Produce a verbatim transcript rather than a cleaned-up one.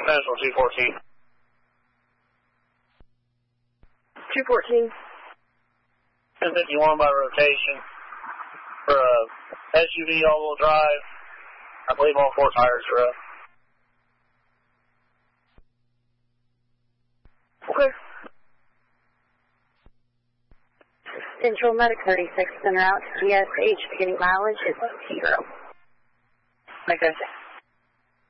Central two fourteen. two fourteen. ten fifty-one by rotation for a S U V all-wheel drive. I believe all four tires are up. Okay. Central Medic thirty-six en route. G S H beginning mileage is zero. Okay.